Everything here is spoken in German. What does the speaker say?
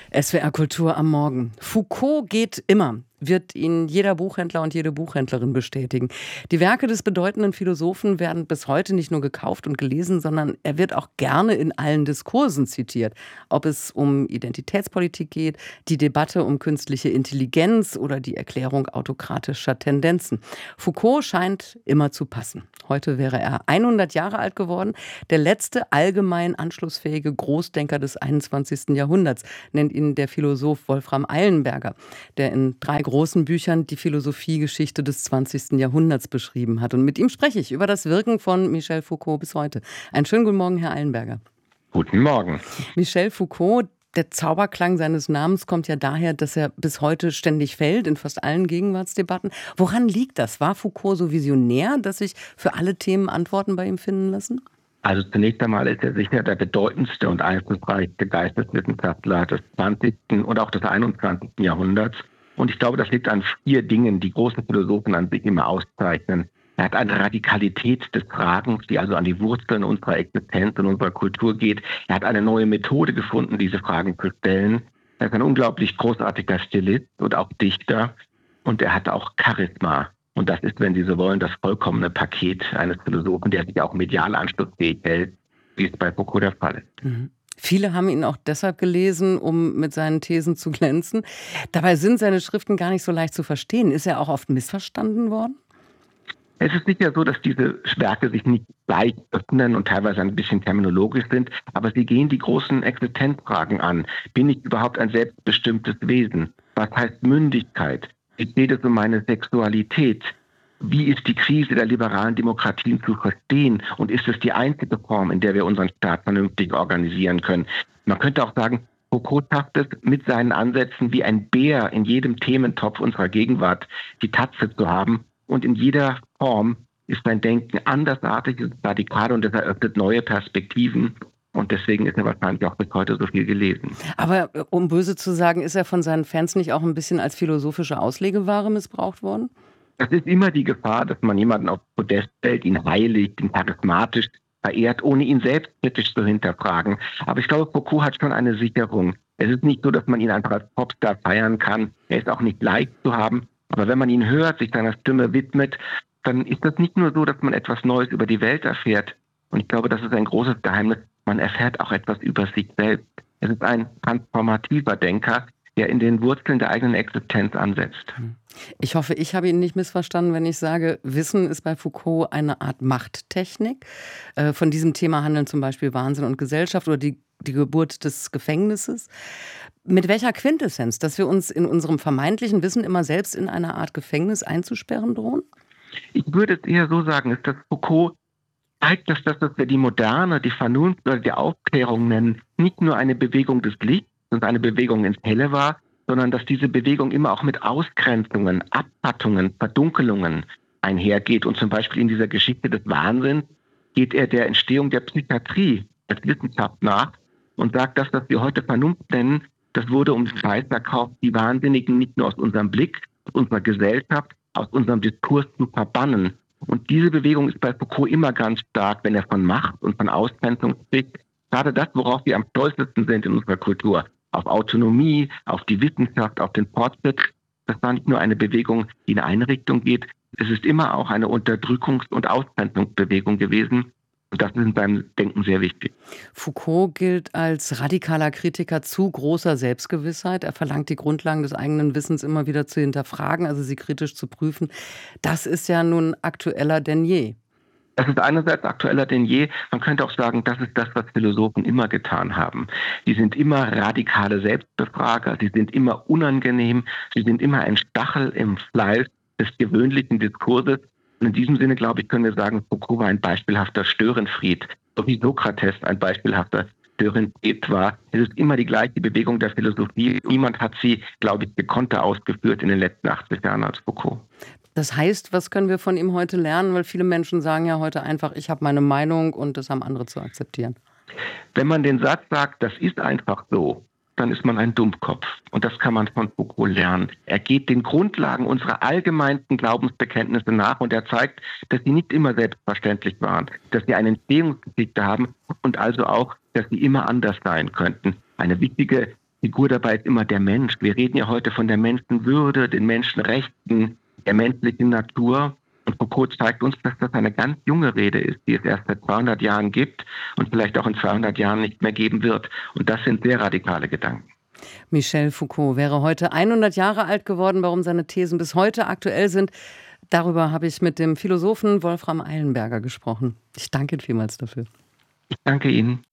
SWR Kultur am Morgen. Foucault geht immer, wird Ihnen jeder Buchhändler und jede Buchhändlerin bestätigen. Die Werke des bedeutenden Philosophen werden bis heute nicht nur gekauft und gelesen, sondern er wird auch gerne in allen Diskursen zitiert. Ob es um Identitätspolitik geht, die Debatte um künstliche Intelligenz oder die Erklärung autokratischer Tendenzen. Foucault scheint immer zu passen. Heute wäre er 100 Jahre alt geworden. Der letzte allgemein anschlussfähige Großdenker des 21. Jahrhunderts, nennt ihn der Philosoph Wolfram Eilenberger, der in 3 großen Büchern die Philosophiegeschichte des 20. Jahrhunderts beschrieben hat. Und mit ihm spreche ich über das Wirken von Michel Foucault bis heute. Einen schönen guten Morgen, Herr Eilenberger. Guten Morgen. Michel Foucault, der Zauberklang seines Namens kommt ja daher, dass er bis heute ständig fällt in fast allen Gegenwartsdebatten. Woran liegt das? War Foucault so visionär, dass sich für alle Themen Antworten bei ihm finden lassen? Also zunächst einmal ist er sicher der bedeutendste und einflussreichste Geisteswissenschaftler des 20. und auch des 21. Jahrhunderts. Und ich glaube, das liegt an 4 Dingen, die große Philosophen an sich immer auszeichnen. Er hat eine Radikalität des Fragens, die also an die Wurzeln unserer Existenz und unserer Kultur geht. Er hat eine neue Methode gefunden, diese Fragen zu stellen. Er ist ein unglaublich großartiger Stilist und auch Dichter. Und er hat auch Charisma. Und das ist, wenn Sie so wollen, das vollkommene Paket eines Philosophen, der sich auch medial anschlussfähig hält, wie es bei Foucault der Fall ist. Mhm. Viele haben ihn auch deshalb gelesen, um mit seinen Thesen zu glänzen. Dabei sind seine Schriften gar nicht so leicht zu verstehen. Ist er auch oft missverstanden worden? Es ist sicher so, dass diese Werke sich nicht leicht öffnen und teilweise ein bisschen terminologisch sind, aber sie gehen die großen Existenzfragen an. Bin ich überhaupt ein selbstbestimmtes Wesen? Was heißt Mündigkeit? Wie steht es um meine Sexualität? Wie ist die Krise der liberalen Demokratien zu verstehen? Und ist es die einzige Form, in der wir unseren Staat vernünftig organisieren können? Man könnte auch sagen, Foucault schafft es mit seinen Ansätzen wie ein Bär in jedem Thementopf unserer Gegenwart die Tatze zu haben. Und in jeder Form ist sein Denken andersartig, ist radikal und es eröffnet neue Perspektiven. Und deswegen ist er wahrscheinlich auch bis heute so viel gelesen. Aber um böse zu sagen, ist er von seinen Fans nicht auch ein bisschen als philosophische Auslegeware missbraucht worden? Es ist immer die Gefahr, dass man jemanden auf Podest stellt, ihn heiligt, ihn charismatisch verehrt, ohne ihn selbstkritisch zu hinterfragen. Aber ich glaube, Foucault hat schon eine Sicherung. Es ist nicht so, dass man ihn einfach als Popstar feiern kann. Er ist auch nicht leicht zu haben. Aber wenn man ihn hört, sich seiner Stimme widmet, dann ist das nicht nur so, dass man etwas Neues über die Welt erfährt. Und ich glaube, das ist ein großes Geheimnis. Man erfährt auch etwas über sich selbst. Es ist ein transformativer Denker, der in den Wurzeln der eigenen Existenz ansetzt. Ich hoffe, ich habe ihn nicht missverstanden, wenn ich sage, Wissen ist bei Foucault eine Art Machttechnik. Von diesem Thema handeln zum Beispiel Wahnsinn und Gesellschaft oder die Geburt des Gefängnisses. Mit welcher Quintessenz, dass wir uns in unserem vermeintlichen Wissen immer selbst in einer Art Gefängnis einzusperren drohen? Ich würde es eher so sagen, ist, dass Foucault zeigt, dass das, was wir die Moderne, die Vernunft oder die Aufklärung nennen, nicht nur eine Bewegung des Lichts und eine Bewegung ins Helle war, sondern dass diese Bewegung immer auch mit Ausgrenzungen, Abhattungen, Verdunkelungen einhergeht. Und zum Beispiel in dieser Geschichte des Wahnsinns geht er der Entstehung der Psychiatrie als Wissenschaft nach und sagt, dass das wir heute Vernunft nennen, das wurde um den Preis verkauft, die Wahnsinnigen nicht nur aus unserem Blick, aus unserer Gesellschaft, aus unserem Diskurs zu verbannen. Und diese Bewegung ist bei Foucault immer ganz stark, wenn er von Macht und von Ausgrenzung spricht. Gerade das, worauf wir am stolzesten sind in unserer Kultur. Auf Autonomie, auf die Wissenschaft, auf den Fortschritt. Das war nicht nur eine Bewegung, die in eine Richtung geht. Es ist immer auch eine Unterdrückungs- und Ausgrenzungsbewegung gewesen. Und das ist in seinem Denken sehr wichtig. Foucault gilt als radikaler Kritiker zu großer Selbstgewissheit. Er verlangt, die Grundlagen des eigenen Wissens immer wieder zu hinterfragen, also sie kritisch zu prüfen. Das ist ja nun aktueller denn je. Das ist einerseits aktueller denn je. Man könnte auch sagen, das ist das, was Philosophen immer getan haben. Sie sind immer radikale Selbstbefrager, sie sind immer unangenehm, sie sind immer ein Stachel im Fleisch des gewöhnlichen Diskurses. Und in diesem Sinne, glaube ich, können wir sagen, Foucault war ein beispielhafter Störenfried, so wie Sokrates ein beispielhafter Störenfried war. Es ist immer die gleiche Bewegung der Philosophie. Niemand hat sie, glaube ich, gekonnter ausgeführt in den letzten 80 Jahren als Foucault. Das heißt, was können wir von ihm heute lernen? Weil viele Menschen sagen ja heute einfach, ich habe meine Meinung und das haben andere zu akzeptieren. Wenn man den Satz sagt, das ist einfach so, dann ist man ein Dummkopf. Und das kann man von Foucault lernen. Er geht den Grundlagen unserer allgemeinsten Glaubensbekenntnisse nach und er zeigt, dass sie nicht immer selbstverständlich waren, dass sie eine Entstehungsgeschichte haben und also auch, dass sie immer anders sein könnten. Eine wichtige Figur dabei ist immer der Mensch. Wir reden ja heute von der Menschenwürde, den Menschenrechten, der menschlichen Natur. Und Foucault zeigt uns, dass das eine ganz junge Rede ist, die es erst seit 200 Jahren gibt und vielleicht auch in 200 Jahren nicht mehr geben wird. Und das sind sehr radikale Gedanken. Michel Foucault wäre heute 100 Jahre alt geworden. Warum seine Thesen bis heute aktuell sind, darüber habe ich mit dem Philosophen Wolfram Eilenberger gesprochen. Ich danke Ihnen vielmals dafür. Ich danke Ihnen.